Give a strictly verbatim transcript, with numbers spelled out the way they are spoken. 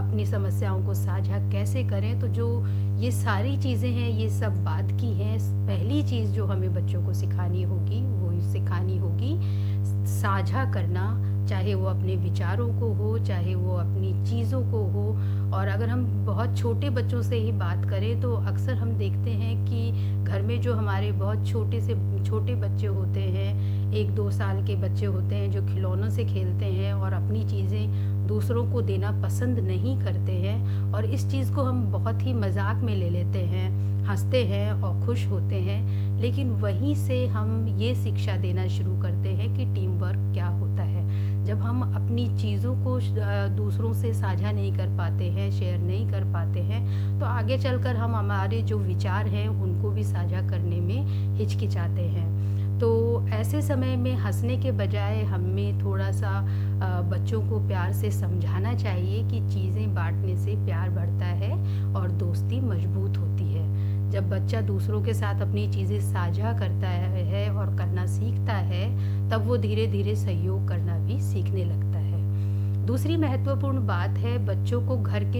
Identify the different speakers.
Speaker 1: अपनी समस्याओं को साझा कैसे करें। तो जो ये सारी चीज़ें हैं, ये सब बात की हैं। पहली चीज़ जो हमें बच्चों को सिखानी होगी, वो सिखानी होगी साझा करना, चाहे वो अपने विचारों को हो, चाहे वो अपनी चीज़ों को हो। और अगर हम बहुत छोटे बच्चों से ही बात करें तो अक्सर हम देखते हैं कि घर में जो हमारे बहुत छोटे से छोटे बच्चे होते हैं, एक दो साल के बच्चे होते हैं, जो खिलौनों से खेलते हैं और अपनी चीज़ें दूसरों को देना पसंद नहीं करते हैं, और इस चीज़ को हम बहुत ही मजाक में ले लेते हैं, हंसते हैं और खुश होते हैं। लेकिन वहीं से हम ये शिक्षा देना शुरू करते हैं कि टीम वर्क क्या होता है। जब हम अपनी चीज़ों को दूसरों से साझा नहीं कर पाते हैं, शेयर नहीं कर पाते हैं, तो आगे चलकर हम हमारे जो विचार हैं उनको भी साझा करने में हिचकिचाते हैं। तो ऐसे समय में हंसने के बजाय हमें थोड़ा सा बच्चों को प्यार से समझाना चाहिए कि चीज़ें बांटने से प्यार बढ़ता है और दोस्ती मजबूत होती है। जब बच्चा दूसरों के साथ अपनी चीज़ें साझा करता है और करना सीखता है, तब वो धीरे धीरे सहयोग करना भी सीखने लगता है। दूसरी महत्वपूर्ण बात है, बच्चों को घर के